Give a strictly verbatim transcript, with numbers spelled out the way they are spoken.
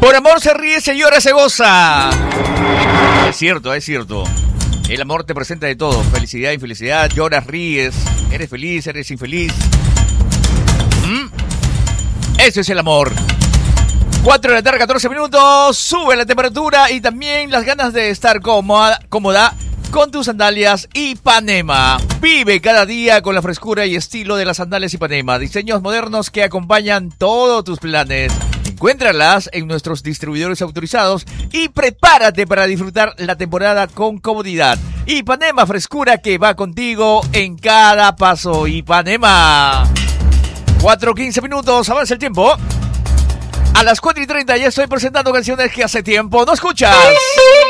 Por amor se ríe, se llora, se goza. Es cierto, es cierto. El amor te presenta de todo. Felicidad, infelicidad, lloras, ríes. Eres feliz, eres infeliz. ¿Mm? Eso es el amor. cuatro de la tarde, catorce minutos. Sube la temperatura y también las ganas de estar cómoda, cómoda con tus sandalias Ipanema. Vive cada día con la frescura y estilo de las sandalias Ipanema. Diseños modernos que acompañan todos tus planes. Encuéntralas en nuestros distribuidores autorizados y prepárate para disfrutar la temporada con comodidad. Ipanema, frescura que va contigo en cada paso. Ipanema. cuatro quince minutos, avanza el tiempo. A las cuatro y treinta ya estoy presentando canciones que hace tiempo no escuchas.